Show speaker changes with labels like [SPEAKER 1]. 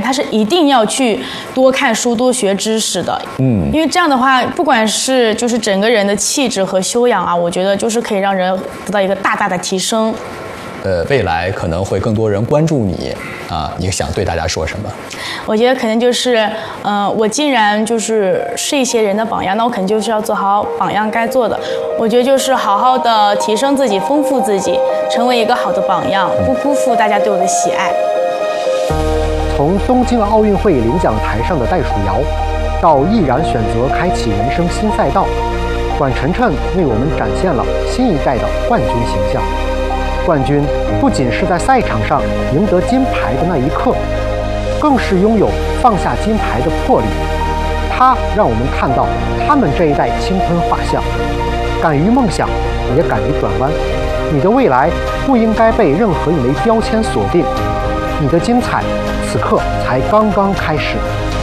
[SPEAKER 1] 他是一定要去多看书、多学知识的。因为这样的话，不管是就是整个人的气质和修养啊，我觉得就是可以让人得到一个大大的提升。
[SPEAKER 2] 未来可能会更多人关注你啊，你想对大家说什么？
[SPEAKER 1] 我觉得可能就是，我既然就是一些人的榜样，那我肯定就是要做好榜样该做的。我觉得就是好好的提升自己，丰富自己，成为一个好的榜样，不辜负大家对我的喜爱。
[SPEAKER 3] 从东京奥运会领奖台上的袋鼠摇，到毅然选择开启人生新赛道，管晨晨为我们展现了新一代的冠军形象。冠军不仅是在赛场上赢得金牌的那一刻，更是拥有放下金牌的魄力。他让我们看到他们这一代青春画像，敢于梦想，也敢于转弯。你的未来不应该被任何一枚标签锁定，你的精彩此刻才刚刚开始。